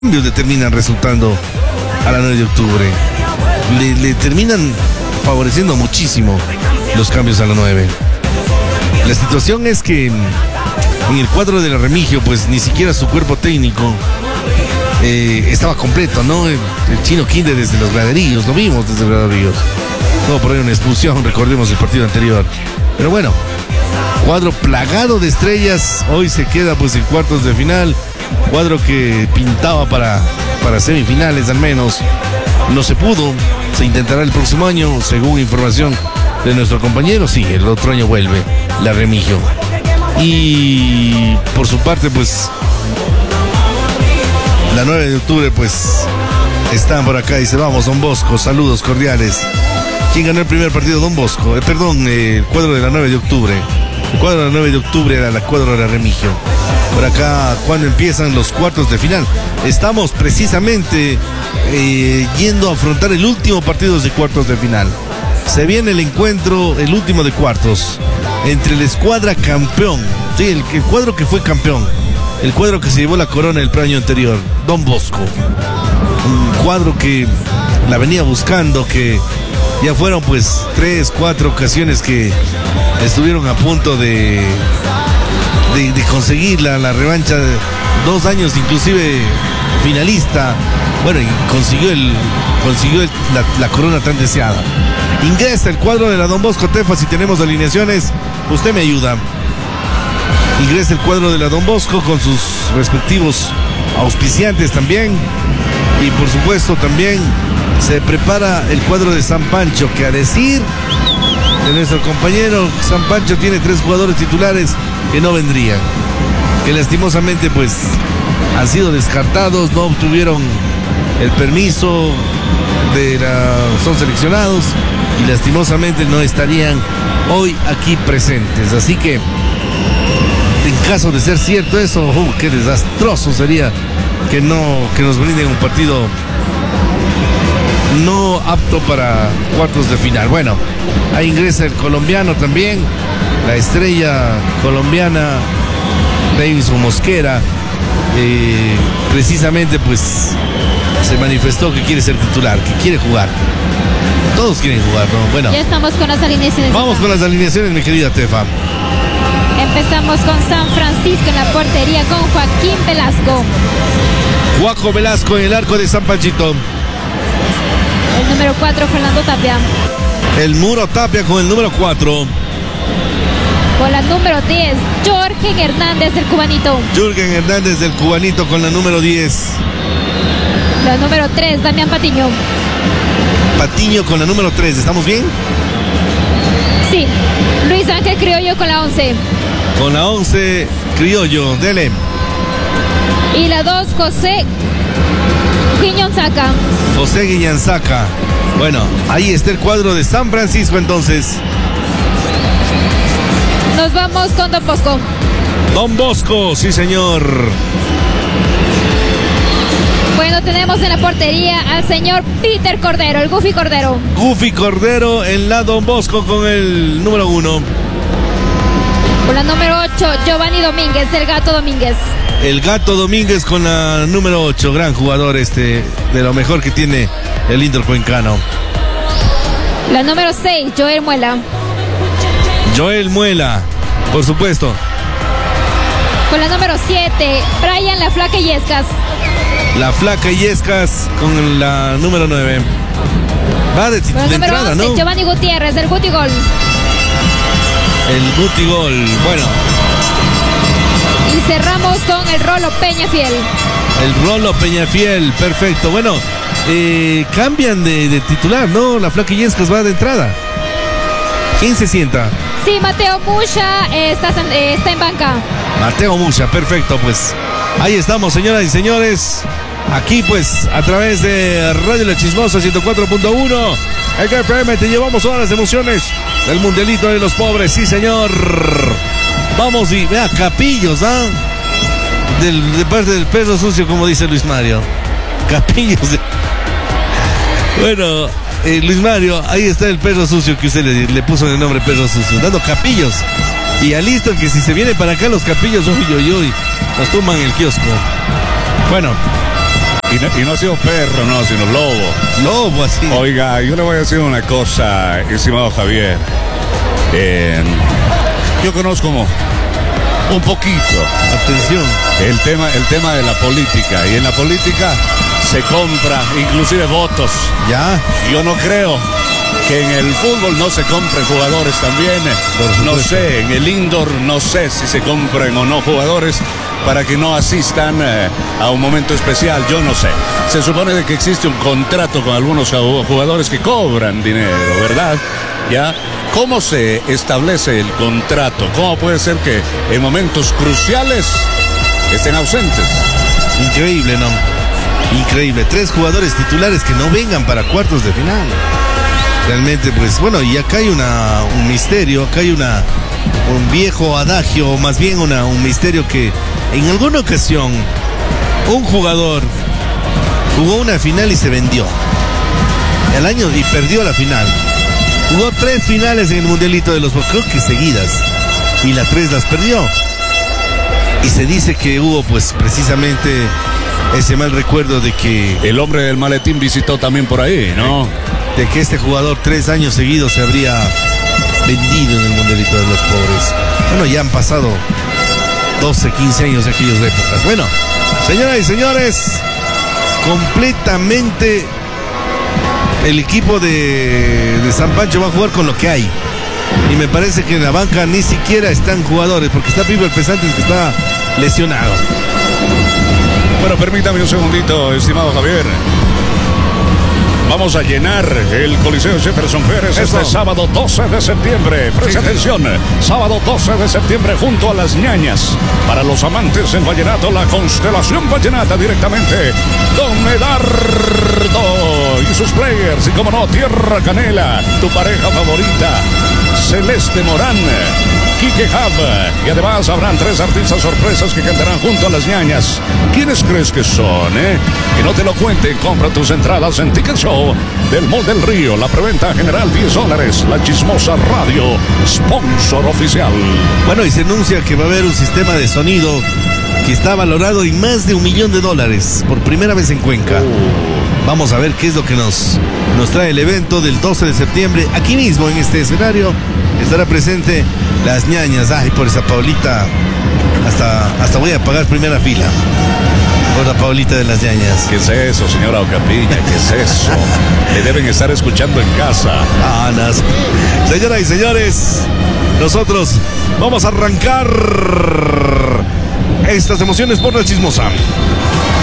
le terminan resultando a la 9 de octubre. Le terminan favoreciendo muchísimo los cambios a la 9. La situación es que en el cuadro de la Remigio, pues ni siquiera su cuerpo técnico estaba completo, ¿no? El Chino Quinde desde los graderíos, lo vimos desde los graderíos. Todo por ahí una expulsión, recordemos el partido anterior. Pero bueno, cuadro plagado de estrellas, hoy se queda pues en cuartos de final. Cuadro que pintaba para semifinales al menos. No se pudo, se intentará el próximo año, según información de nuestro compañero. Sí, el otro año vuelve la Remigio. Y por su parte, pues la 9 de octubre, pues están por acá. Dice, vamos, Don Bosco, saludos cordiales. ¿Quién ganó el primer partido? Don Bosco, el cuadro de la 9 de octubre. El cuadro de la 9 de octubre era el cuadro de la Remigio. Por acá, cuando empiezan los cuartos de final. Estamos precisamente yendo a afrontar el último partido de cuartos de final. Se viene el encuentro, el último de cuartos, entre la escuadra campeón, sí, el cuadro que fue campeón, el cuadro que se llevó la corona el año anterior, Don Bosco. Un cuadro que la venía buscando, que ya fueron pues 3, 4 ocasiones que estuvieron a punto de conseguir la revancha, 2 años inclusive finalista. Bueno, y consiguió la corona tan deseada. Ingresa el cuadro de la Don Bosco. Tefa, si tenemos alineaciones, usted me ayuda. Ingresa el cuadro de la Don Bosco con sus respectivos auspiciantes también. Y por supuesto también se prepara el cuadro de San Pancho, que a decir de nuestro compañero, San Pancho tiene 3 jugadores titulares que no vendrían, que lastimosamente pues han sido descartados, no obtuvieron el permiso son seleccionados y lastimosamente no estarían hoy aquí presentes. Así que en caso de ser cierto eso, qué desastroso sería que nos brinden un partido no apto para cuartos de final. Bueno, ahí ingresa el colombiano también, la estrella colombiana Davison Mosquera. Precisamente pues se manifestó que quiere ser titular, que quiere jugar. Todos quieren jugar, ¿no? Bueno, ya estamos con las alineaciones. Vamos con las alineaciones, mi querida Tefa. Empezamos con San Francisco en la portería con Joaquín Velasco. Juaco Velasco en el arco de San Panchito. El número 4, Fernando Tapia. El Muro Tapia con el número 4. Con la número 10, Jorge Hernández del Cubanito. Jürgen Hernández del Cubanito con la número 10. La número 3, Damián Patiño. Patiño con la número 3, ¿estamos bien? Sí. Luis Ángel Criollo con la 11. Con la 11, Criollo, dele. Y la 2, José Guiñonzaca. José Guiñonzaca. Bueno, ahí está el cuadro de San Francisco entonces. Nos vamos con Don Bosco. Don Bosco, sí señor. Bueno, tenemos en la portería al señor Peter Cordero, el Goofy Cordero. Goofy Cordero en la Don Bosco con el número 1. Con la número 8, Giovanni Domínguez, el Gato Domínguez. El Gato Domínguez con la número 8, gran jugador de lo mejor que tiene el Inter Cuencano. La número 6, Joel Muela. Joel Muela, por supuesto. Con la número 7, Brian La Flaca Illescas. La Flaca Illescas con la número 9. Va de entrada, 11, ¿no? Giovanni Gutiérrez, el Guti Gol. El Guti Gol, bueno. Y cerramos con el Rolo Peñafiel. El Rolo Peñafiel, perfecto. Bueno, cambian de titular, ¿no? La Flaca Illescas va de entrada. ¿Quién se sienta? Sí, Mateo Mucha está en banca. Mateo Mucha, perfecto, pues ahí estamos, señoras y señores. Aquí pues a través de Radio La Chismosa 104.1 el FM te llevamos todas las emociones del Mundialito de los Pobres, sí señor. Vamos y vea, capillos, ¿ah? De parte del perro sucio, como dice Luis Mario. Capillos. Bueno, Luis Mario, ahí está el perro sucio que usted le puso en el nombre perro sucio, dando capillos. Y alisto que si se viene para acá los capillos, uy, nos tumban el kiosco. Bueno, Y no ha sido perro, no, sino lobo. Lobo, así. Oiga, yo le voy a decir una cosa, estimado Javier. Yo conozco un poquito. Atención. El tema de la política. Y en la política se compra inclusive votos. Ya. Yo no creo que en el fútbol no se compren jugadores también. No sé, en el indoor no sé si se compren o no jugadores para que no asistan a un momento especial. Yo no sé. Se supone de que existe un contrato con algunos jugadores que cobran dinero, ¿verdad? ¿Ya? ¿Cómo se establece el contrato? ¿Cómo puede ser que en momentos cruciales estén ausentes? Increíble, ¿no? Increíble. 3 jugadores titulares que no vengan para cuartos de final. Realmente, pues, bueno, y acá hay un misterio, acá hay un viejo adagio, o más bien un misterio que en alguna ocasión un jugador jugó una final y se vendió. Y perdió la final. Jugó 3 finales en el Mundialito de los creo que seguidas. Y las 3 las perdió. Y se dice que hubo, pues, precisamente ese mal recuerdo de que... El hombre del maletín visitó también por ahí, ¿no? De que este jugador 3 años seguidos se habría vendido en el Mundialito de los pobres. Bueno, ya han pasado 12, 15 años de aquellas épocas. Bueno, señoras y señores, completamente el equipo de San Pancho va a jugar con lo que hay. Y me parece que en la banca ni siquiera están jugadores, porque está Pipo el Pesantes, que está lesionado. Bueno, permítame un segundito, estimado Javier. Vamos a llenar el Coliseo Jefferson Pérez este sábado 12 de septiembre. Presta atención, sábado 12 de septiembre junto a Las Ñañas. Para los amantes del vallenato, la constelación vallenata directamente. Don Medardo y sus players. Y como no, Tierra Canela, tu pareja favorita. Celeste Morán, Quique Hub. Y además habrán 3 artistas sorpresas que cantarán junto a Las Ñañas. ¿Quiénes crees que son, Que no te lo cuenten. Compra tus entradas en Ticket Show del Mall del Río. La preventa general $10. La Chismosa Radio, sponsor oficial. Bueno, y se anuncia que va a haber un sistema de sonido que está valorado en más de $1 millón por primera vez en Cuenca. Vamos a ver qué es lo que nos trae el evento del 12 de septiembre. Aquí mismo en este escenario estará presente Las Ñañas. Ay, por esa Paulita, hasta voy a pagar primera fila por la Paulita de Las Ñañas. ¿Qué es eso, señora Ocapiña? ¿Qué es eso? Le deben estar escuchando en casa. Señoras y señores, nosotros vamos a arrancar estas emociones por la Chismosa.